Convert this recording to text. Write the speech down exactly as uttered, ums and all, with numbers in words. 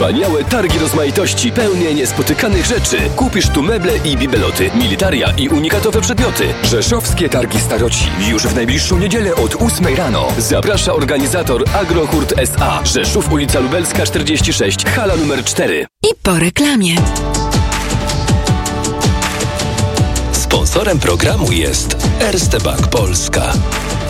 Wspaniałe targi rozmaitości, pełne niespotykanych rzeczy. Kupisz tu meble i bibeloty, militaria i unikatowe przedmioty. Rzeszowskie Targi Staroci. Już w najbliższą niedzielę od ósmej rano. Zaprasza organizator Agrohurt S A. Rzeszów, ulica Lubelska czterdzieści sześć, hala numer cztery. I po reklamie. Sponsorem programu jest Erste Bank Polska.